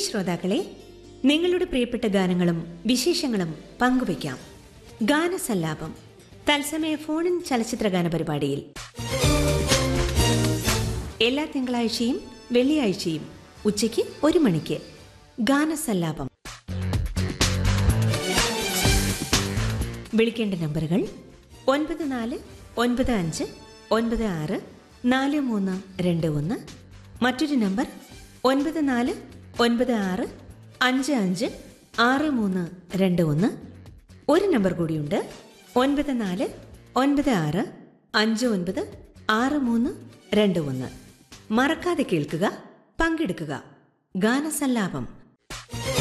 ശ്രോതാക്കളെ, നിങ്ങളുടെ പ്രിയപ്പെട്ട ഗാനങ്ങളും വിശേഷങ്ങളും പങ്കുവയ്ക്കാം. ഗാനസല്ലാപം തത്സമയ ഫോണിൻ ചലച്ചിത്ര ഗാന പരിപാടിയിൽ എല്ലാ തിങ്കളാഴ്ചയും വെള്ളിയാഴ്ചയും ഉച്ചയ്ക്ക് 1 മണിക്ക് ഗാനസല്ലാപം. വിളിക്കേണ്ട നമ്പറുകൾ 9495964321, മറ്റൊരു നമ്പർ 9496556321. ഒരു നമ്പർ കൂടിയുണ്ട്, 9496596321. മറക്കാതെ കേൾക്കുക, പങ്കെടുക്കുക. ഗാനസല്ലാപം.